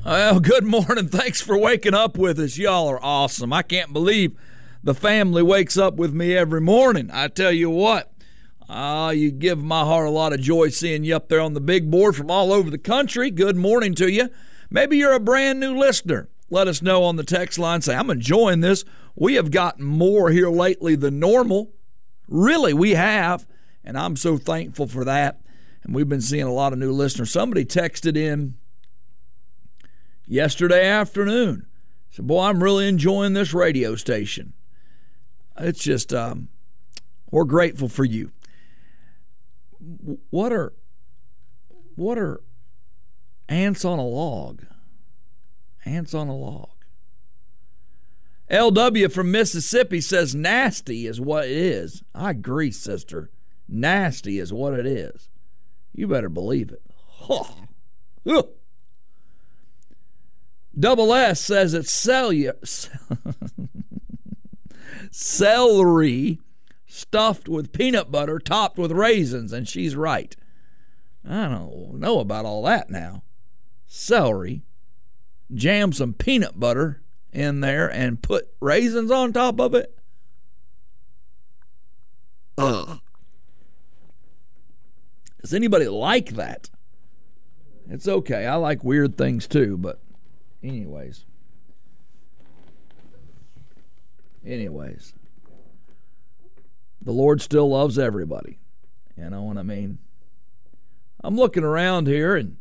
Well, good morning. Thanks for waking up with us. Y'all are awesome. I can't believe the family wakes up with me every morning. I tell you what, you give my heart a lot of joy seeing you up there on the big board from all over the country. Good morning to you. Maybe you're a brand new listener. Let us know on the text line. Say, I'm enjoying this. We have gotten more here lately than normal. Really, we have. And I'm so thankful for that. And we've been seeing a lot of new listeners. Somebody texted in yesterday afternoon. Said, boy, I'm really enjoying this radio station. It's just, we're grateful for you. What are ants on a log? Ants on a log. LW from Mississippi says nasty is what it is. I agree, sister. Nasty is what it is. You better believe it. Double S says it's celery stuffed with peanut butter topped with raisins, and she's right. I don't know about all that now. Celery, jam some peanut butter in there and put raisins on top of it. Ugh. Does anybody like that? It's okay. I like weird things too, but anyways. The Lord still loves everybody. You know what I mean? I'm looking around here, and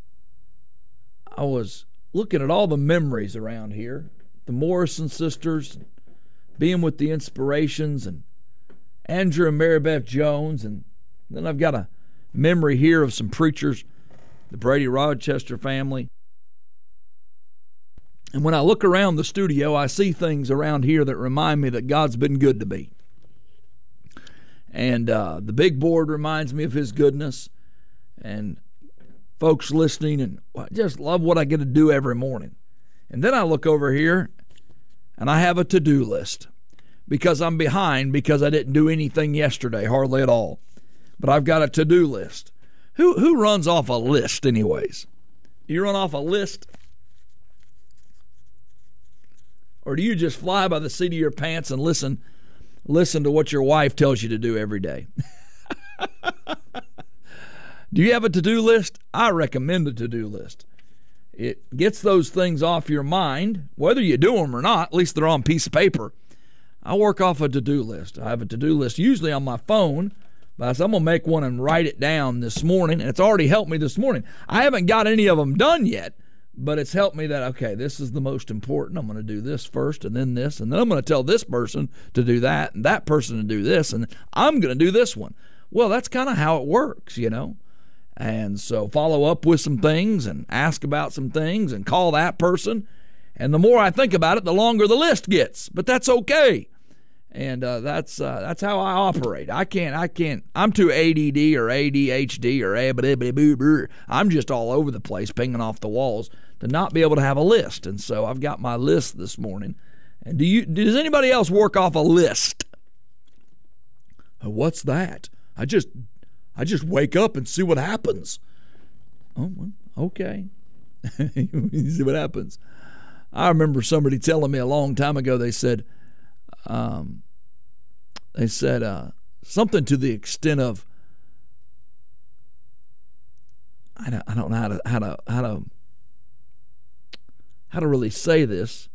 I was looking at all the memories around here. The Morrison sisters, being with the Inspirations, and Andrew and Mary Beth Jones, and then I've got a memory here of some preachers, the Brady Rochester family. And when I look around the studio, I see things around here that remind me that God's been good to me. And the big board reminds me of his goodness. And folks listening, and I just love what I get to do every morning. And then I look over here, and I have a to-do list. Because I'm behind because I didn't do anything yesterday, hardly at all. But I've got a to-do list. Who runs off a list anyways? You run off a list? Or do you just fly by the seat of your pants and listen to what your wife tells you to do every day? Do you have a to-do list? I recommend a to-do list. It gets those things off your mind, whether you do them or not. At least they're on a piece of paper. I work off a to-do list. I have a to-do list usually on my phone, but I'm going to make one and write it down this morning, and it's already helped me this morning. I haven't got any of them done yet, but it's helped me that, okay, this is the most important. I'm going to do this first and then this, and then I'm going to tell this person to do that and that person to do this, and I'm going to do this one. Well, that's kind of how it works, you know. And so follow up with some things and ask about some things and call that person. And the more I think about it, the longer the list gets. But that's okay. And that's how I operate. I can't. I'm too ADD or ADHD or I'm just all over the place, pinging off the walls to not be able to have a list. And so I've got my list this morning. And does anybody else work off a list? What's that? I just wake up and see what happens. Oh, well, okay. See what happens. I remember somebody telling me a long time ago, they said something to the extent of, I don't know how to really say this,